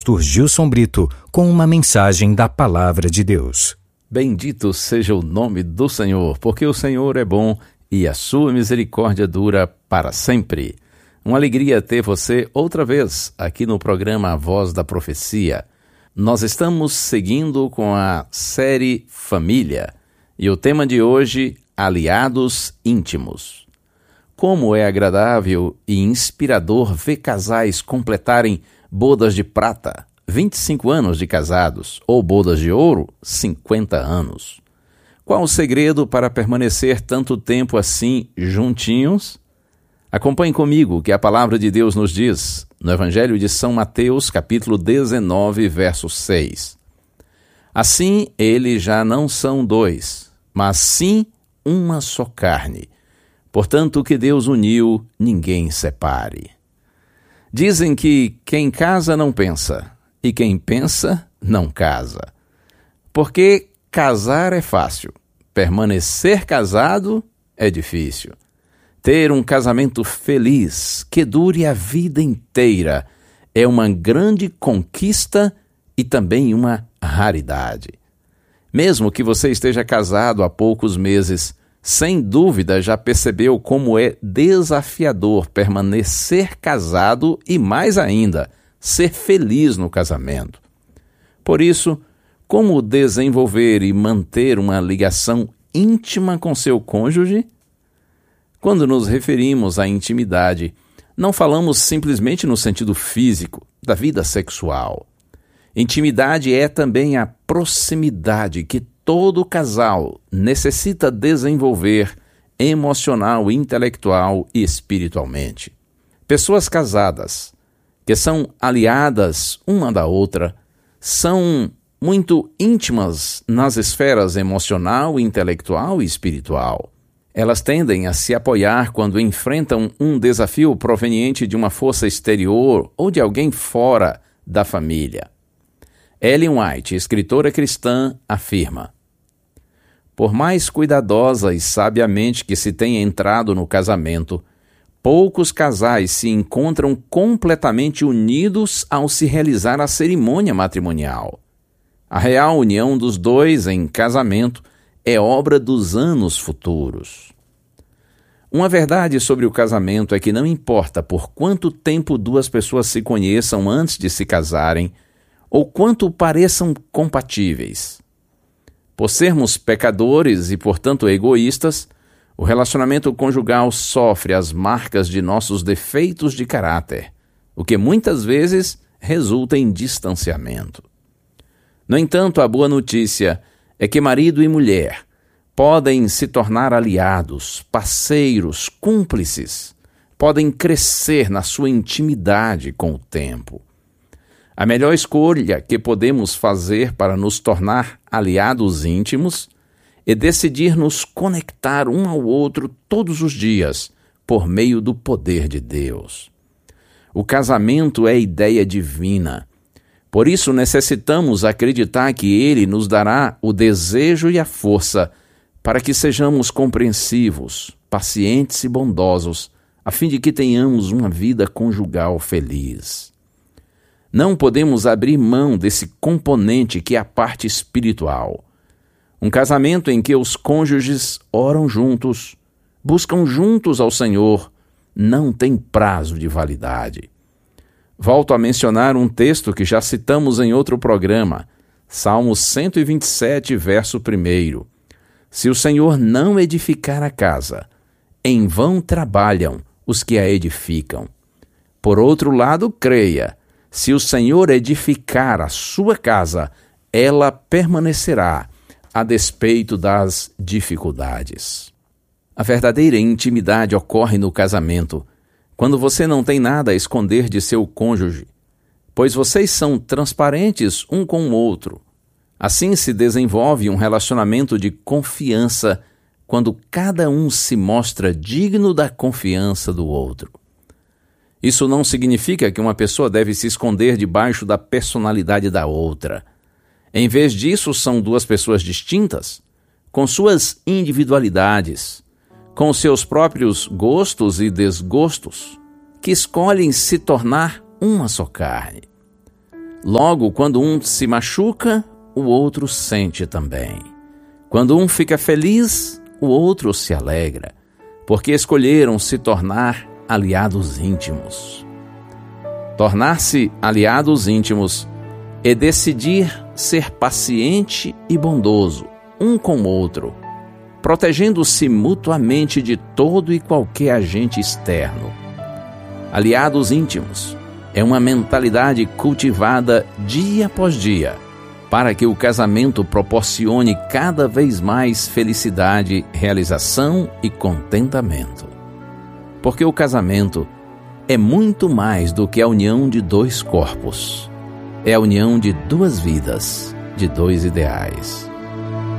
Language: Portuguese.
Pastor Gilson Brito, com uma mensagem da Palavra de Deus. Bendito seja o nome do Senhor, porque o Senhor é bom e a sua misericórdia dura para sempre. Uma alegria ter você outra vez aqui no programa A Voz da Profecia. Nós estamos seguindo com a série Família e o tema de hoje, Aliados Íntimos. Como é agradável e inspirador ver casais completarem bodas de prata, 25 anos de casados, ou bodas de ouro, 50 anos. Qual o segredo para permanecer tanto tempo assim juntinhos? Acompanhe comigo o que a palavra de Deus nos diz no Evangelho de São Mateus, capítulo 19, verso 6. Assim, eles já não são dois, mas sim uma só carne. Portanto, o que Deus uniu, ninguém separe. Dizem que quem casa não pensa, e quem pensa não casa. Porque casar é fácil, permanecer casado é difícil. Ter um casamento feliz, que dure a vida inteira, é uma grande conquista e também uma raridade. Mesmo que você esteja casado há poucos meses, sem dúvida já percebeu como é desafiador permanecer casado e, mais ainda, ser feliz no casamento. Por isso, como desenvolver e manter uma ligação íntima com seu cônjuge? Quando nos referimos à intimidade, não falamos simplesmente no sentido físico, da vida sexual. Intimidade é também a proximidade que todo casal necessita desenvolver emocional, intelectual e espiritualmente. Pessoas casadas, que são aliadas uma da outra, são muito íntimas nas esferas emocional, intelectual e espiritual. Elas tendem a se apoiar quando enfrentam um desafio proveniente de uma força exterior ou de alguém fora da família. Ellen White, escritora cristã, afirma: por mais cuidadosa e sabiamente que se tenha entrado no casamento, poucos casais se encontram completamente unidos ao se realizar a cerimônia matrimonial. A real união dos dois em casamento é obra dos anos futuros. Uma verdade sobre o casamento é que não importa por quanto tempo duas pessoas se conheçam antes de se casarem, ou quanto pareçam compatíveis. Por sermos pecadores e, portanto, egoístas, o relacionamento conjugal sofre as marcas de nossos defeitos de caráter, o que muitas vezes resulta em distanciamento. No entanto, a boa notícia é que marido e mulher podem se tornar aliados, parceiros, cúmplices, podem crescer na sua intimidade com o tempo. A melhor escolha que podemos fazer para nos tornar aliados íntimos é decidir nos conectar um ao outro todos os dias por meio do poder de Deus. O casamento é ideia divina. Por isso necessitamos acreditar que Ele nos dará o desejo e a força para que sejamos compreensivos, pacientes e bondosos, a fim de que tenhamos uma vida conjugal feliz. Não podemos abrir mão desse componente que é a parte espiritual. Um casamento em que os cônjuges oram juntos, buscam juntos ao Senhor, não tem prazo de validade. Volto a mencionar um texto que já citamos em outro programa, Salmo 127, verso 1. Se o Senhor não edificar a casa, em vão trabalham os que a edificam. Por outro lado, creia, se o Senhor edificar a sua casa, ela permanecerá, a despeito das dificuldades. A verdadeira intimidade ocorre no casamento, quando você não tem nada a esconder de seu cônjuge, pois vocês são transparentes um com o outro. Assim se desenvolve um relacionamento de confiança, quando cada um se mostra digno da confiança do outro. Isso não significa que uma pessoa deve se esconder debaixo da personalidade da outra. Em vez disso, são duas pessoas distintas, com suas individualidades, com seus próprios gostos e desgostos, que escolhem se tornar uma só carne. Logo, quando um se machuca, o outro sente também. Quando um fica feliz, o outro se alegra, porque escolheram se tornar aliados íntimos. Tornar-se aliados íntimos é decidir ser paciente e bondoso um com o outro, protegendo-se mutuamente de todo e qualquer agente externo. Aliados íntimos é uma mentalidade cultivada dia após dia, para que o casamento proporcione cada vez mais felicidade, realização e contentamento. Porque o casamento é muito mais do que a união de dois corpos. É a união de duas vidas, de dois ideais.